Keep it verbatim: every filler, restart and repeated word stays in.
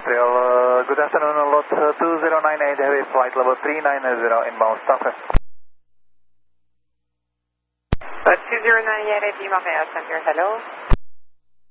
Montreal. Uh, good afternoon, lot uh, two zero nine eight, heavy flight level three nine zero, inbound Stockholm. Lot two zero nine eight, Montreal Center, hello.